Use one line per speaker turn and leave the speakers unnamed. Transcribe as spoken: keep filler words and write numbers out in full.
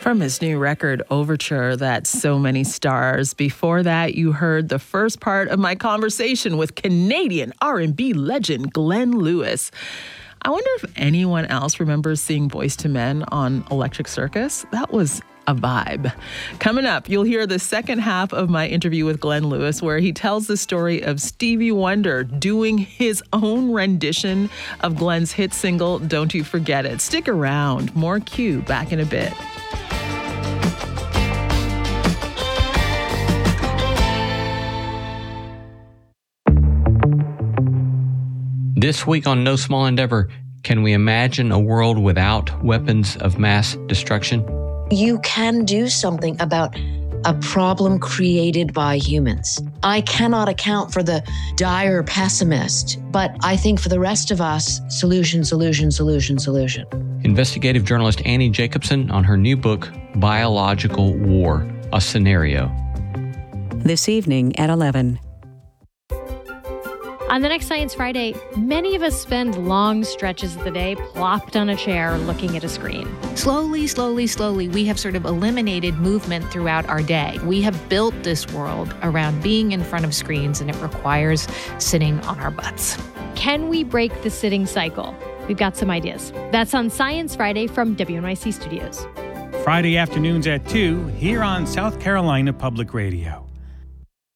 From his new record, Overture, that's So Many Stars. Before that, you heard the first part of my conversation with Canadian R and B legend Glenn Lewis. I wonder if anyone else remembers seeing Boyz two Men on Electric Circus. That was a vibe. Coming up, you'll hear the second half of my interview with Glenn Lewis, where he tells the story of Stevie Wonder doing his own rendition of Glenn's hit single, Don't You Forget It. Stick around. More Q back in a bit.
This week on No Small Endeavor, can we imagine a world without weapons of mass destruction?
You can do something about a problem created by humans. I cannot account for the dire pessimist, but I think for the rest of us, solution, solution, solution, solution.
Investigative journalist Annie Jacobson on her new book, Biological War, a Scenario.
This evening at eleven.
On the next Science Friday, many of us spend long stretches of the day plopped on a chair looking at a screen.
Slowly, slowly, slowly, we have sort of eliminated movement throughout our day. We have built this world around being in front of screens, and it requires sitting on our butts.
Can we break the sitting cycle? We've got some ideas. That's on Science Friday from W N Y C Studios.
Friday afternoons at two, here on South Carolina Public Radio.